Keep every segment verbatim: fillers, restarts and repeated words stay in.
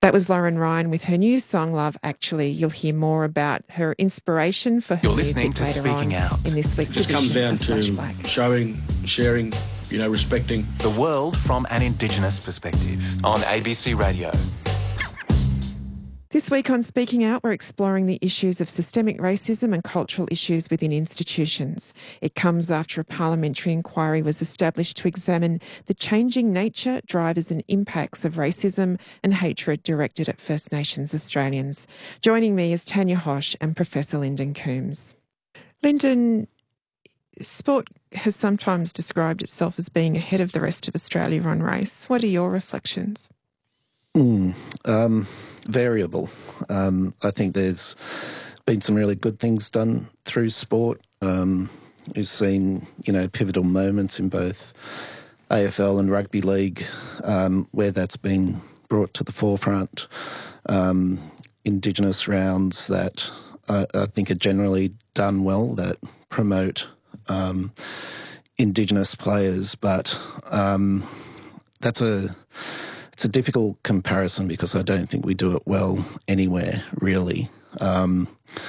That was Lauren Ryan with her new song, Love Actually. You'll hear more about her inspiration for her You're music listening to later Speaking on Out. in this week's It just comes edition down of to Flashback. showing, sharing, you know, respecting. The world from an Indigenous perspective on A B C Radio. This week on Speaking Out, we're exploring the issues of systemic racism and cultural issues within institutions. It comes after a parliamentary inquiry was established to examine the changing nature, drivers and impacts of racism and hatred directed at First Nations Australians. Joining me is Tanya Hosch and Professor Lyndon Coombs. Lyndon, sport has sometimes described itself as being ahead of the rest of Australia on race. What are your reflections? Mm, um, variable. Um, I think there's been some really good things done through sport. Um, we've seen, you know, pivotal moments in both A F L and rugby league um, where that's been brought to the forefront. Um, Indigenous rounds that I, I think are generally done well, that promote um, Indigenous players, but um, that's a it's a difficult comparison because I don't think we do it well anywhere, really. Um,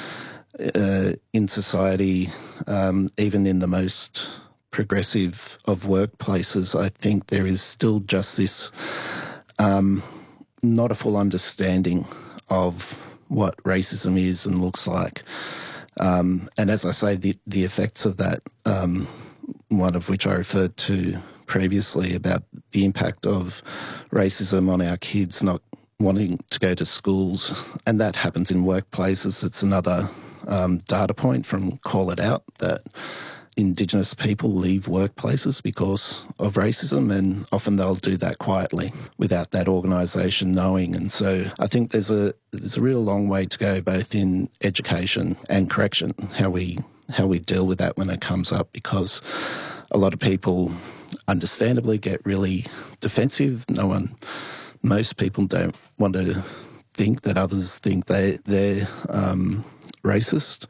uh, in society, um, even in the most progressive of workplaces, I think there is still just this um, not a full understanding of what racism is and looks like. Um, and as I say, the, the effects of that, um, one of which I referred to previously about the impact of racism on our kids not wanting to go to schools, and that happens in workplaces. It's another um, data point from Call It Out that Indigenous people leave workplaces because of racism, and often they'll do that quietly without that organisation knowing. And so I think there's a there's a real long way to go, both in education and correction, how we how we deal with that when it comes up, because a lot of people understandably get really defensive. No one, most people don't want to think that others think they, they're um, racist.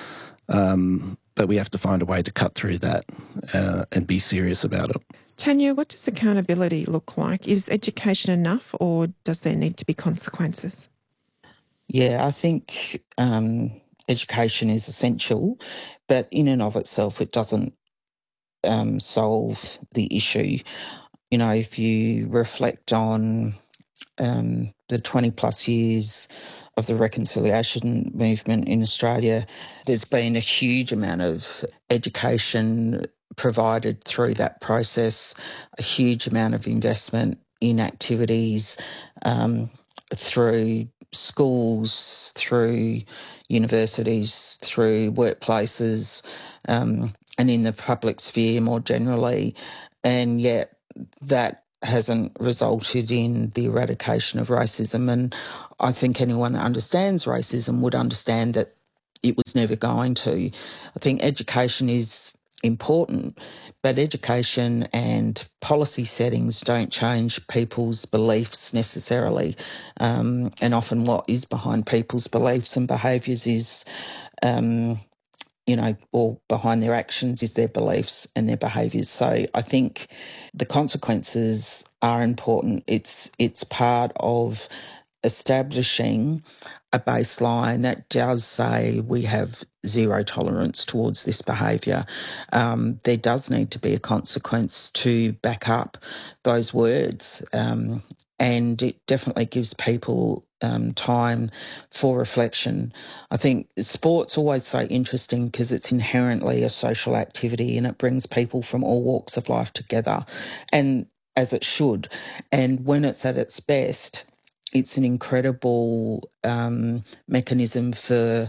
Um, but we have to find a way to cut through that uh, and be serious about it. Tanya, what does accountability look like? Is education enough, or does there need to be consequences? Yeah, I think um, education is essential, but in and of itself, it doesn't um, solve the issue. You know, if you reflect on um, the twenty plus years of the reconciliation movement in Australia, there's been a huge amount of education provided through that process, a huge amount of investment in activities um, through schools, through universities, through workplaces, um, and in the public sphere more generally. And yet that hasn't resulted in the eradication of racism. And I think anyone that understands racism would understand that it was never going to. I think education is important, but education and policy settings don't change people's beliefs necessarily. Um, and often what is behind people's beliefs and behaviours is, um, you know, or behind their actions is their beliefs and their behaviours. So I think the consequences are important. It's it's part of establishing a baseline that does say we have zero tolerance towards this behaviour. Um, there does need to be a consequence to back up those words, um, and it definitely gives people um, time for reflection. I think sport's always so interesting because it's inherently a social activity and it brings people from all walks of life together, and as it should. And when it's at its best, it's an incredible um, mechanism for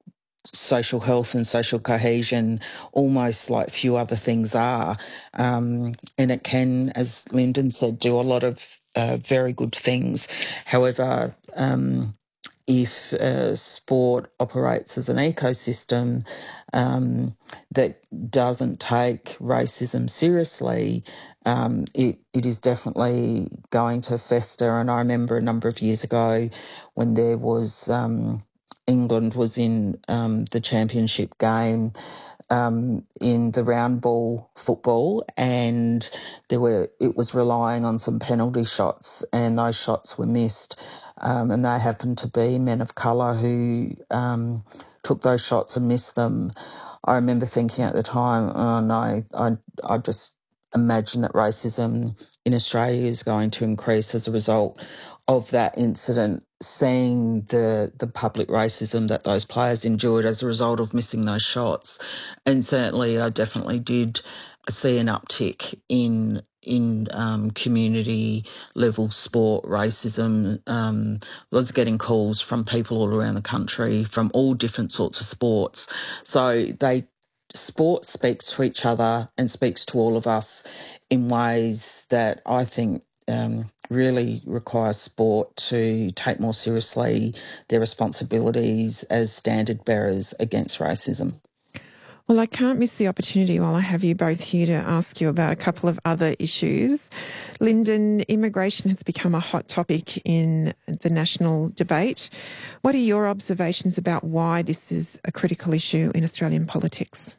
social health and social cohesion, almost like few other things are. Um, and it can, as Lyndon said, do a lot of uh, very good things. However, um, if uh, sport operates as an ecosystem um, that doesn't take racism seriously, um, it, it is definitely going to fester. And I remember a number of years ago when there was um, England was in um, the championship game, um, in the round ball football, and there were it was relying on some penalty shots, and those shots were missed, um, and they happened to be men of colour who um, took those shots and missed them. I remember thinking at the time, oh no, I I just imagine that racism in Australia is going to increase as a result of that incident, seeing the the public racism that those players endured as a result of missing those shots. And certainly I definitely did see an uptick in in um, community level sport racism. Um, I was getting calls from people all around the country from all different sorts of sports. So they sport speaks to each other and speaks to all of us in ways that I think um, really requires sport to take more seriously their responsibilities as standard bearers against racism. Well, I can't miss the opportunity while I have you both here to ask you about a couple of other issues. Lyndon, immigration has become a hot topic in the national debate. What are your observations about why this is a critical issue in Australian politics?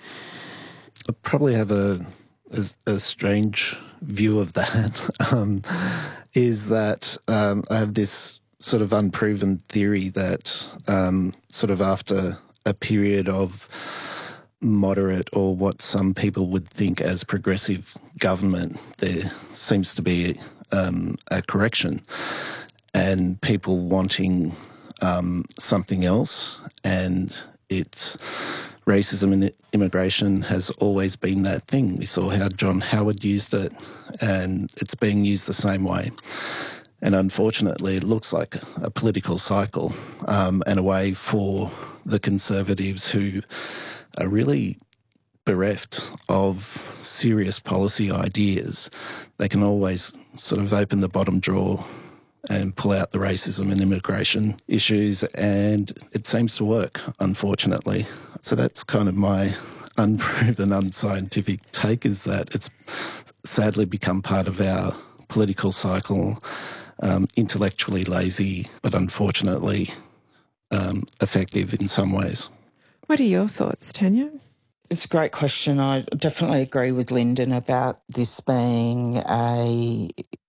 I probably have a, a, a strange view of that, um, is that um, I have this sort of unproven theory that um, sort of after a period of moderate, or what some people would think as progressive government, there seems to be um, a correction and people wanting um, something else, and it's racism and immigration has always been that thing. We saw how John Howard used it, and it's being used the same way. And unfortunately, it looks like a political cycle um, and a way for the Conservatives, who are really bereft of serious policy ideas. They can always sort of open the bottom drawer and pull out the racism and immigration issues, and it seems to work, unfortunately. So that's kind of my unproven, unscientific take, is that it's sadly become part of our political cycle, um, intellectually lazy, but unfortunately um, effective in some ways. What are your thoughts, Tanya? It's a great question. I definitely agree with Lyndon about this being a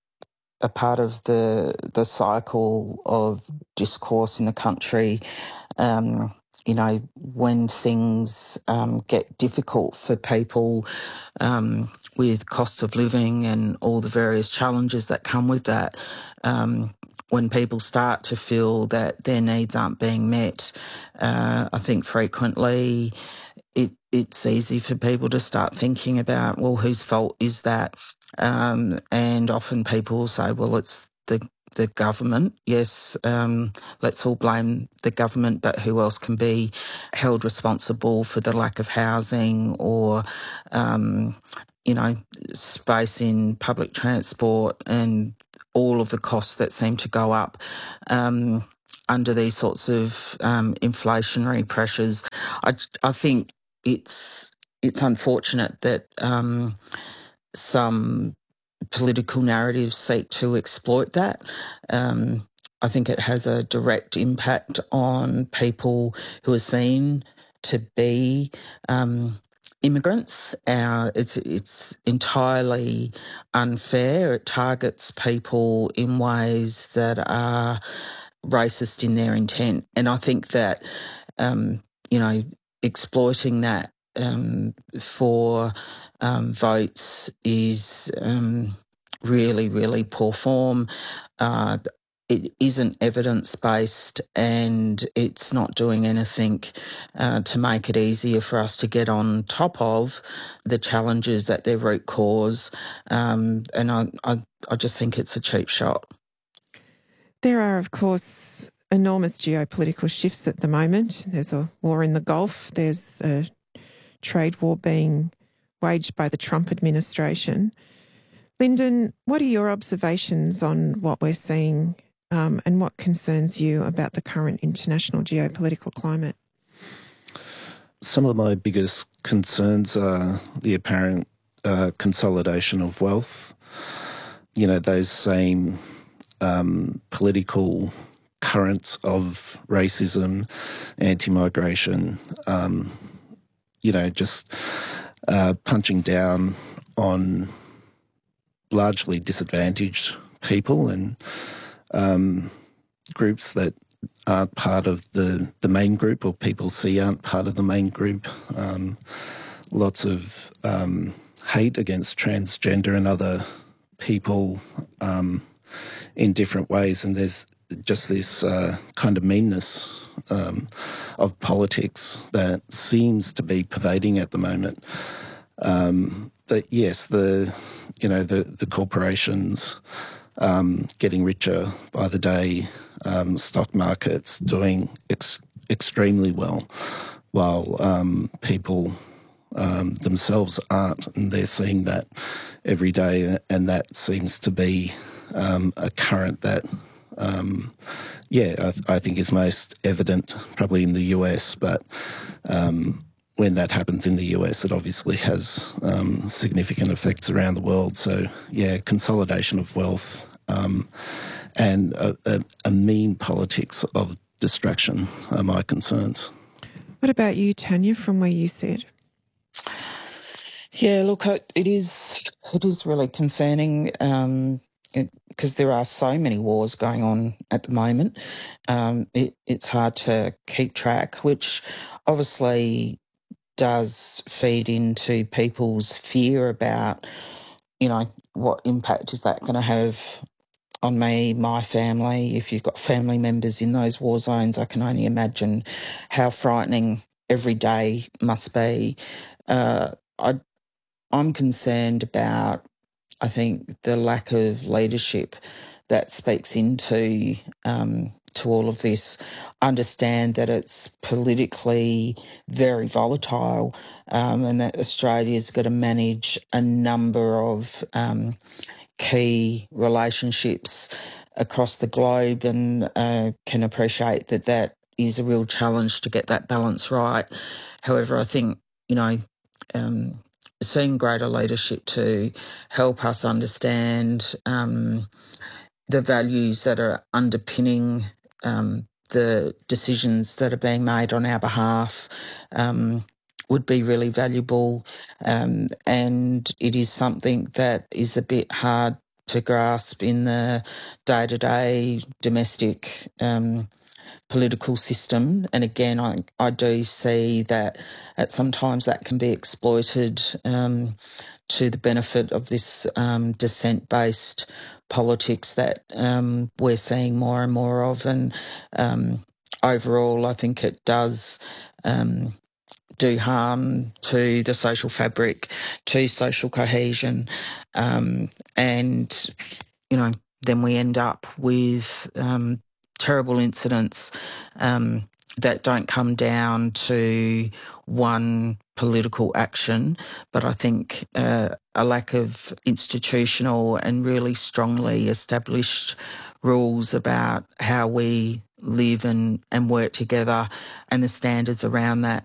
a part of the the cycle of discourse in the country. Um, you know, when things um, get difficult for people um, with cost of living and all the various challenges that come with that, um, when people start to feel that their needs aren't being met, uh, I think frequently it it's easy for people to start thinking about, well, whose fault is that? Um, and often people will say, well, it's the the government. Yes, um, let's all blame the government, but who else can be held responsible for the lack of housing or, um, you know, space in public transport and all of the costs that seem to go up um, under these sorts of um, inflationary pressures? I, I think it's it's unfortunate that um, some political narratives seek to exploit that. Um, I think it has a direct impact on people who are seen to be um, immigrants. Uh, it's it's entirely unfair. It targets people in ways that are racist in their intent, and I think that um, you know exploiting that um, for um, votes is um, really, really poor form. Uh, it isn't evidence-based, and it's not doing anything uh, to make it easier for us to get on top of the challenges at their root cause. Um, and I, I, I just think it's a cheap shot. There are, of course, enormous geopolitical shifts at the moment. There's a war in the Gulf. There's a trade war being waged by the Trump administration. Lyndon, what are your observations on what we're seeing um, and what concerns you about the current international geopolitical climate? Some of my biggest concerns are the apparent uh, consolidation of wealth. You know, those same um, political currents of racism, anti-migration, um, you know, just uh, punching down on largely disadvantaged people and um, groups that aren't part of the, the main group, or people see aren't part of the main group. Um, lots of um, hate against transgender and other people um, in different ways, and there's just this uh, kind of meanness um, of politics that seems to be pervading at the moment. Um, but yes, the you know the the corporations um, getting richer by the day, um, stock markets doing ex- extremely well, while um, people um, themselves aren't, and they're seeing that every day, and that seems to be um, a current that. Um, yeah, I, th- I think is most evident probably in the U S, but um, when that happens in the U S, it obviously has um, significant effects around the world. So, yeah, consolidation of wealth um, and a, a, a mean politics of distraction are my concerns. What about you, Tanya, from where you sit? Yeah, look, it is it is really concerning um, because there are so many wars going on at the moment. Um, it, it's hard to keep track, which obviously does feed into people's fear about, you know, what impact is that going to have on me, my family. If you've got family members in those war zones, I can only imagine how frightening every day must be. Uh, I I'm concerned about, I think, the lack of leadership that speaks into um, to all of this. Understand that it's politically very volatile, um, and that Australia's got to manage a number of um, key relationships across the globe, and uh, can appreciate that that is a real challenge to get that balance right. However, I think, you know, um, seeing greater leadership to help us understand um, the values that are underpinning um, the decisions that are being made on our behalf um, would be really valuable. Um, and it is something that is a bit hard to grasp in the day-to-day domestic um, political system. And again, I, I do see that at sometimes that can be exploited um, to the benefit of this um, dissent-based politics that um, we're seeing more and more of. And um, overall, I think it does um, do harm to the social fabric, to social cohesion, um, and, you know, then we end up with um, terrible incidents um, that don't come down to one political action, but I think uh, a lack of institutional and really strongly established rules about how we live and, and work together, and the standards around that